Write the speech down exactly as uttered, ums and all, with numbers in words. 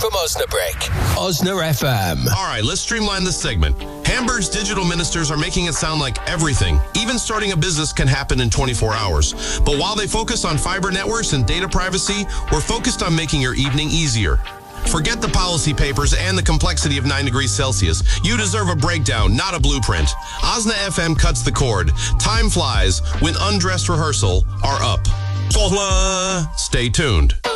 from Osnabrück. Osna F M. All right, let's streamline this segment. Hamburg's digital ministers are making it sound like everything, even starting a business, can happen in twenty-four hours. But while they focus on fiber networks and data privacy, we're focused on making your evening easier. Forget the policy papers and the complexity of nine degrees Celsius. You deserve a breakdown, not a blueprint. Osna F M cuts the cord. Time flies when undressed rehearsal are up. Stay tuned.